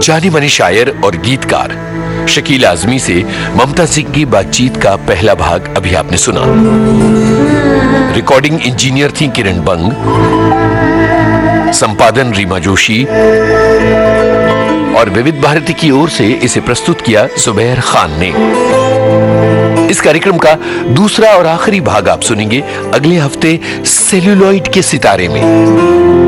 जानी मानी शायर और गीतकार शकील आजमी से ममता सिंह की बातचीत का पहला भाग अभी आपने सुना। रिकॉर्डिंग इंजीनियर थी किरण बंग, संपादन रीमा जोशी और विविध भारती की ओर से इसे प्रस्तुत किया जुबैर खान ने। इस कार्यक्रम का दूसरा और आखिरी भाग आप सुनेंगे अगले हफ्ते सेल्यूलॉइड के सितारे में।